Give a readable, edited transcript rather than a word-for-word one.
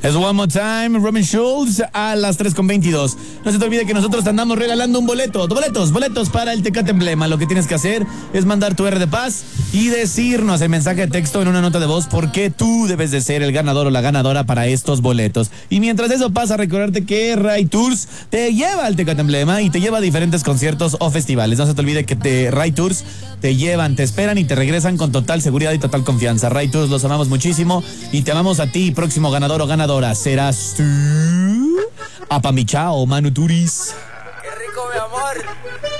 Es One More Time, Robin Schulz a las 3:22. No se te olvide que nosotros te andamos regalando un boletos para el Tecate Emblema. Lo que tienes que hacer es mandar tu R de paz y decirnos el mensaje de texto en una nota de voz por qué tú debes de ser el ganador o la ganadora para estos boletos. Y mientras eso pasa, recordarte que Ray Tours te lleva al Tecate Emblema y te lleva a diferentes conciertos o festivales. No se te olvide que Ray Tours te llevan, te esperan y te regresan con total seguridad y total confianza. Ray Tours, los amamos muchísimo y te amamos a ti, próximo ganador o ganadora. ¿Serás tú? Apamichao, Manu Turis. ¡Qué rico, mi amor!